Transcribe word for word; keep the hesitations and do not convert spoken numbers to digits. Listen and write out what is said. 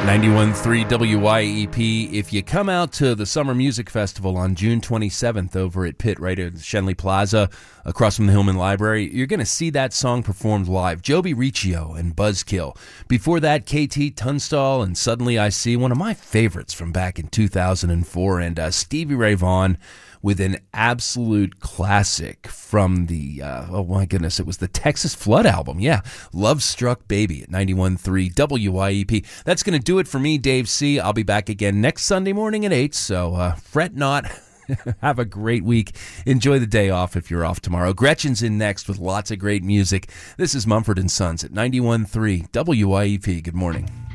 ninety-one point three W Y E P. If you come out to the Summer Music Festival on June twenty-seventh over at Pitt, right at Shenley Plaza, across from the Hillman Library, you're going to see that song performed live. Joby Riccio and Buzzkill. Before that, K T Tunstall and Suddenly I See, one of my favorites from back in two thousand four, and uh, Stevie Ray Vaughan with an absolute classic from the, uh, oh my goodness, it was the Texas Flood album. Yeah, Love Struck Baby at ninety-one point three W Y E P. That's going to do it for me, Dave C. I'll be back again next Sunday morning at eight, so uh, fret not. Have a great week. Enjoy the day off if you're off tomorrow. Gretchen's in next with lots of great music. This is Mumford and Sons at ninety-one point three W Y E P. Good morning.